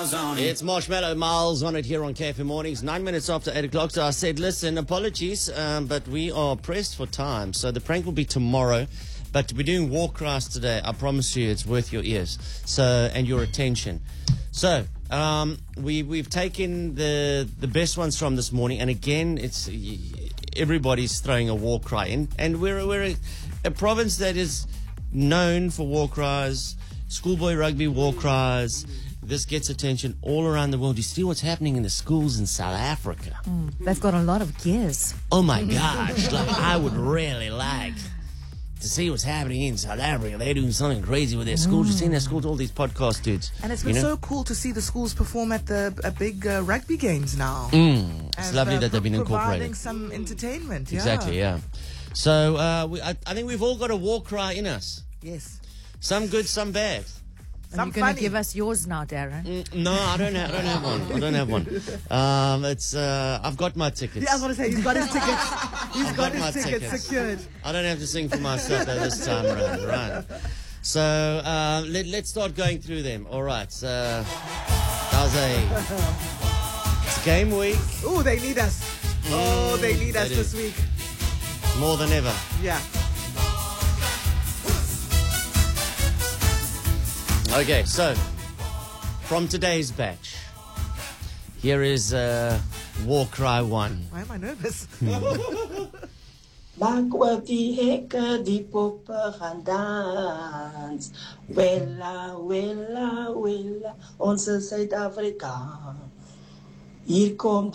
It's Marshmallow Miles on it here on KFM Mornings, 9 minutes after 8 o'clock. So I said, listen, apologies, but we are pressed for time. So the prank will be tomorrow, but we're doing war cries today. I promise you it's worth your ears and your attention. So we've taken the best ones from this morning, and again, everybody's throwing a war cry in. And we're a province that is known for war cries, schoolboy rugby war cries. This gets attention all around the world. You see what's happening in the schools in South Africa. They've got a lot of gears. Oh my gosh, I would really like to see what's happening in South Africa. They're doing something crazy with their schools. You've seen their schools, all these podcast dudes. And it's been so cool to see the schools perform at the big rugby games now. It's lovely that they've been providing incorporated. some entertainment. Exactly, yeah. So I think we've all got a war cry in us. Yes. Some good, some bad. You're going to give us yours now, Darren. No, I don't have one. I don't have one. I've got my tickets. Yeah, I was going to say, he's got his tickets. He's got my his tickets secured. I don't have to sing for myself this time around, right? So let's start going through them. All right. It's game week. Oh, they need us. They need us this week. More than ever. Yeah. Okay, so from today's batch, here is War Cry 1. Why am I nervous? Bakwa die hekke, die poppen gaan dans. Wella, wella, wella, onze Zuid-Afrika. Hier komt